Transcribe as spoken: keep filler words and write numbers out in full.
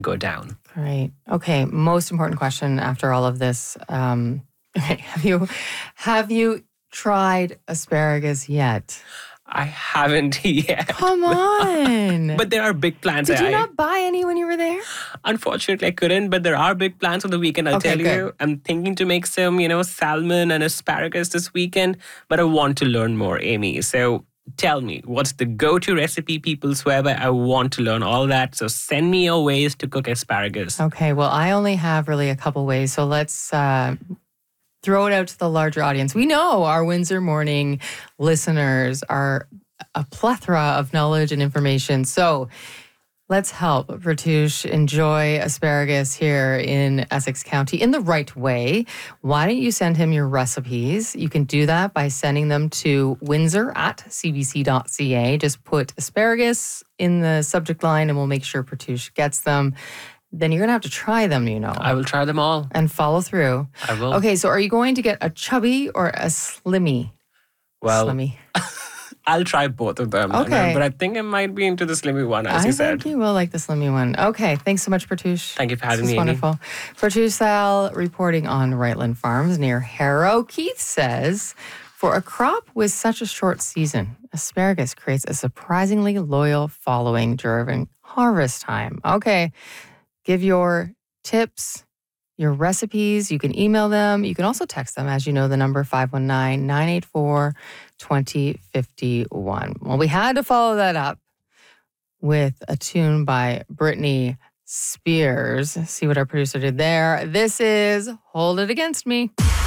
go down. Great. Okay. Most important question after all of this. Um, okay. Have you have you tried asparagus yet? I haven't yet. Come on. But there are big plans. Did you I, not buy any when you were there? Unfortunately, I couldn't, but there are big plans on the weekend, I'll Okay, tell good. you. I'm thinking to make some, you know, salmon and asparagus this weekend, but I want to learn more, Amy. So tell me, what's the go-to recipe people swear by? I want to learn all that. So send me your ways to cook asparagus. Okay. Well, I only have really a couple ways. So let's uh, throw it out to the larger audience. We know our Windsor Morning listeners are a plethora of knowledge and information. So let's help Pratoosh enjoy asparagus here in Essex County in the right way. Why don't you send him your recipes? You can do that by sending them to windsor at c b c dot c a. Just put asparagus in the subject line and we'll make sure Pratoosh gets them. Then you're going to have to try them, you know. I will try them all. And follow through. I will. Okay, so are you going to get a chubby or a slimmy? Well, Slimmy. I'll try both of them. Okay. But I think I might be into the slimmy one, as I you said. think you will like the slimmy one. Okay, thanks so much, Pratoosh. Thank you for having this me, is Amy. wonderful. Pratoosh Sal reporting on Rightland Farms near Harrow. Keith says, for a crop with such a short season, asparagus creates a surprisingly loyal following during harvest time. Okay, give your tips, your recipes. You can email them. You can also text them, as you know, the number five one nine, nine eight four, two zero five one. Well, we had to follow that up with a tune by Britney Spears. See what our producer did there. This is Hold It Against Me.